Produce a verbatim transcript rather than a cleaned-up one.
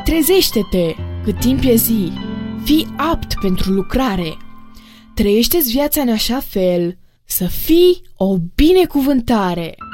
Trezește-te cât timp e zi, fii apt pentru lucrare. Trăiește-ți viața în așa fel să fii o binecuvântare.